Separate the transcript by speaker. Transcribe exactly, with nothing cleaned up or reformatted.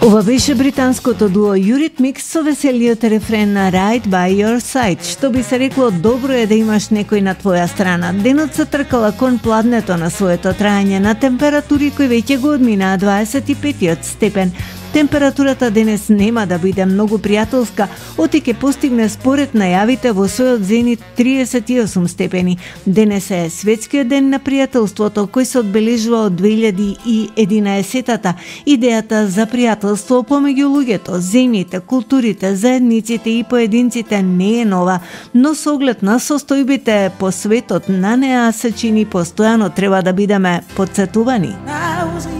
Speaker 1: Ова беше британското дуо Eurythmics со веселиот рефрен на Right by Your Side, што би се рекло добро е да имаш некој на твоја страна. Денот се тркала кон пладнето на своето траење на температури кои веќе го одминаа дваесет и петиот степен. Температурата денес нема да биде многу пријателска, оти ќе постигне според најавите во својот зенит триесет и осум степени. Денес е светскиот ден на пријателството кој се одбележува од две илјади и единаесетата. Идејата за пријателство помеѓу луѓето, земјите, културите, заедниците и поединците не е нова, но со оглед на состојбите по светот на неа се чини постојано треба да бидеме потсетувани.